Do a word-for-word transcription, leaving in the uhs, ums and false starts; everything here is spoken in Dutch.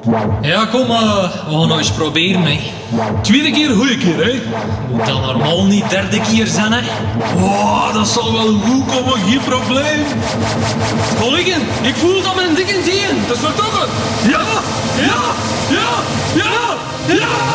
Ja, kom, uh, we gaan nog eens proberen, hè. Tweede keer, goeie keer, hè. Moet dat normaal niet derde keer zijn, hè. Oh, dat zal wel goed komen, geen probleem. Collega's, ik voel dat mijn dikke teen. Dat is vertrokken. Ja, ja, ja, ja, ja.